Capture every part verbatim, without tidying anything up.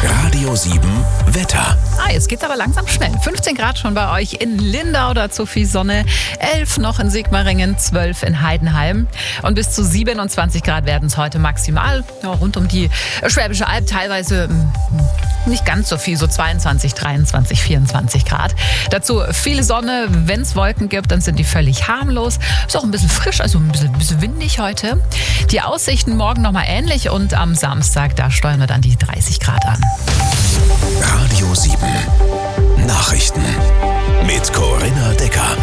Radio sieben Wetter. Ah, jetzt geht's aber langsam schnell. fünfzehn Grad schon bei euch in Lindau, dazu viel Sonne. elf noch in Sigmaringen, zwölf in Heidenheim. Und bis zu siebenundzwanzig Grad werden es heute maximal. Ja, rund um die Schwäbische Alb teilweise mh, nicht ganz so viel, so zweiundzwanzig, dreiundzwanzig, vierundzwanzig Grad. Dazu viel Sonne. Wenn es Wolken gibt, dann sind die völlig harmlos. Ist auch ein bisschen frisch, also ein bisschen, ein bisschen windig heute. Die Aussichten morgen nochmal ähnlich und am Samstag, da steuern wir dann die dreißig Grad an. Radio sieben Nachrichten mit Corinna Decker.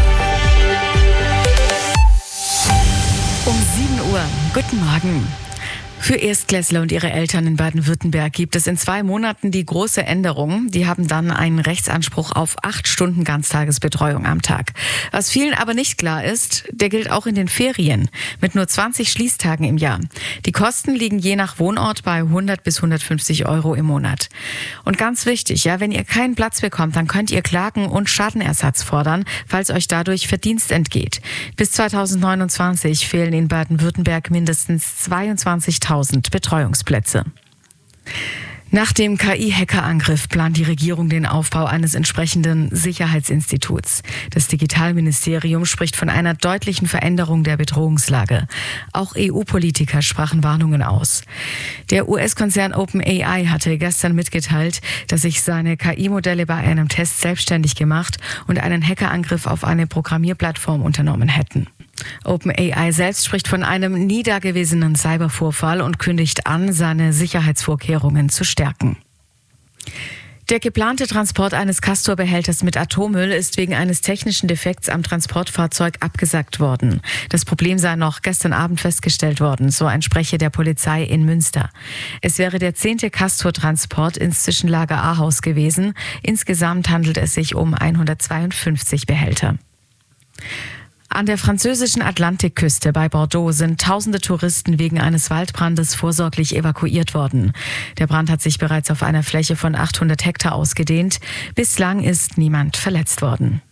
Um sieben Uhr. Guten Morgen. Für Erstklässler und ihre Eltern in Baden-Württemberg gibt es in zwei Monaten die große Änderung. Die haben dann einen Rechtsanspruch auf acht Stunden Ganztagesbetreuung am Tag. Was vielen aber nicht klar ist, der gilt auch in den Ferien mit nur zwanzig Schließtagen im Jahr. Die Kosten liegen je nach Wohnort bei hundert bis hundertfünfzig Euro im Monat. Und ganz wichtig, ja, wenn ihr keinen Platz bekommt, dann könnt ihr klagen und Schadenersatz fordern, falls euch dadurch Verdienst entgeht. Bis zweitausendneunundzwanzig fehlen in Baden-Württemberg mindestens zweiundzwanzigtausend Betreuungsplätze. Nach dem K I-Hackerangriff plant die Regierung den Aufbau eines entsprechenden Sicherheitsinstituts. Das Digitalministerium spricht von einer deutlichen Veränderung der Bedrohungslage. Auch E U-Politiker sprachen Warnungen aus. Der U S-Konzern OpenAI hatte gestern mitgeteilt, dass sich seine K I-Modelle bei einem Test selbstständig gemacht und einen Hackerangriff auf eine Programmierplattform unternommen hätten. OpenAI selbst spricht von einem nie dagewesenen Cybervorfall und kündigt an, seine Sicherheitsvorkehrungen zu stärken. Der geplante Transport eines Castor-Behälters mit Atommüll ist wegen eines technischen Defekts am Transportfahrzeug abgesagt worden. Das Problem sei noch gestern Abend festgestellt worden, so ein Sprecher der Polizei in Münster. Es wäre der zehnte Castor-Transport ins Zwischenlager Ahaus gewesen. Insgesamt handelt es sich um hundertzweiundfünfzig Behälter. An der französischen Atlantikküste bei Bordeaux sind tausende Touristen wegen eines Waldbrandes vorsorglich evakuiert worden. Der Brand hat sich bereits auf einer Fläche von achthundert Hektar ausgedehnt. Bislang ist niemand verletzt worden.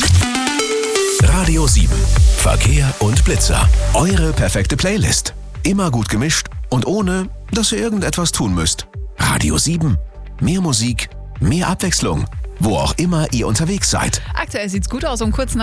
Radio sieben Verkehr und Blitzer. Eure perfekte Playlist. Immer gut gemischt und ohne, dass ihr irgendetwas tun müsst. Radio sieben. Mehr Musik, mehr Abwechslung. Wo auch immer ihr unterwegs seid. Aktuell sieht's gut aus, um kurz nach